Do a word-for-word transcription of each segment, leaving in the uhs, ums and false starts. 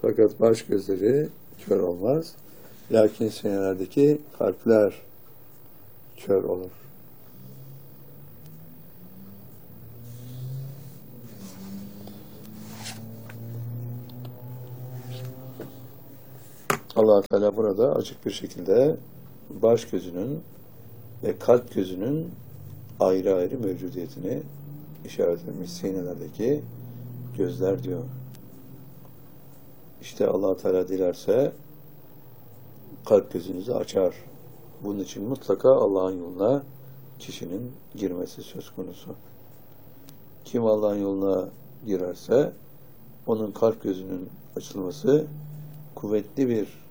Fakat baş gözleri kör olmaz. Lakin sinelerdeki kalpler kör olur. Allah Teala burada açık bir şekilde baş gözünün ve kalp gözünün ayrı ayrı mevcudiyetini işaret etmiş. Sinelerdeki gözler diyor. İşte Allah Teala dilerse kalp gözünüzü açar. Bunun için mutlaka Allah'ın yoluna kişinin girmesi söz konusu. Kim Allah'ın yoluna girerse onun kalp gözünün açılması kuvvetli bir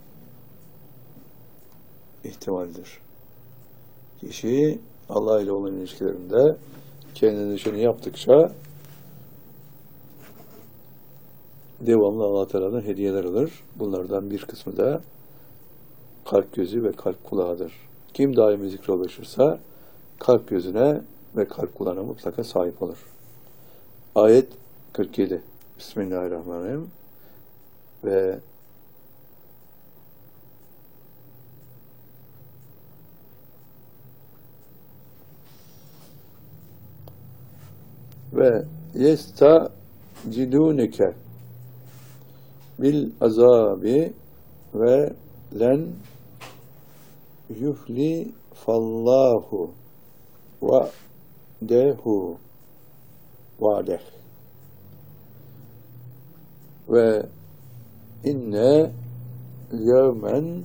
ihtimaldir. Kişi Allah ile olan ilişkilerinde kendini dışını yaptıkça devamlı Allah Teala'dan hediyeler alır. Bunlardan bir kısmı da kalp gözü ve kalp kulağıdır. Kim daimi zikre ulaşırsa kalp gözüne ve kalp kulağına mutlaka sahip olur. Ayet kırk yedi. Bismillahirrahmanirrahim. Ve ve yestaciduneke bil azabi ve len yuhli fallahu ve dehu vadeh ve inne yevmen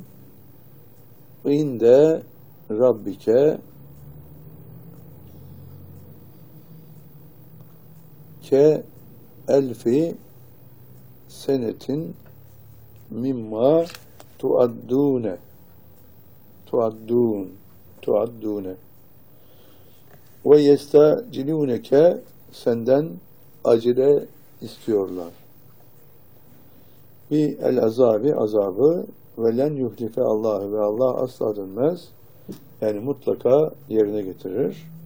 inde rabbike ke elfi senetin mimma tuaddune tuaddun tuaddune ve yestaciluneke senden acele istiyorlar. Bi el azabi azabı ve len yuhlike Allah ve Allah asla dönmez. Yani mutlaka yerine getirir.